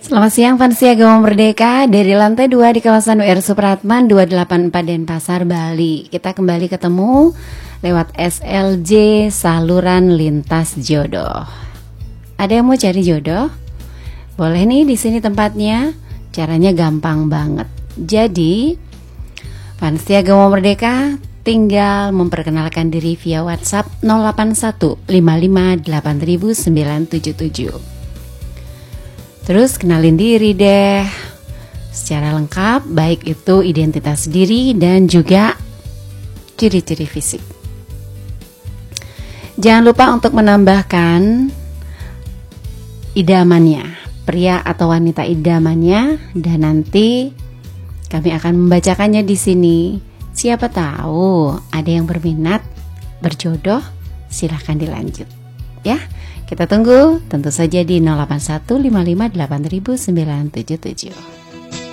Selamat siang fans Agama Merdeka dari lantai 2 di kawasan UR Supratman 284 Denpasar, Bali. Kita kembali ketemu lewat SLJ Saluran Lintas Jodoh. Ada yang mau cari jodoh? Boleh nih, di sini tempatnya. Caranya gampang banget. Jadi fans Agama Merdeka tinggal memperkenalkan diri via WhatsApp 081 55 8977. Terus kenalin diri deh secara lengkap, baik itu identitas diri dan juga ciri-ciri fisik. Jangan lupa untuk menambahkan idamannya, pria atau wanita idamannya, dan nanti kami akan membacakannya di sini. Siapa tahu ada yang berminat berjodoh, silahkan dilanjut ya. Kita tunggu tentu saja di 081 55 8977.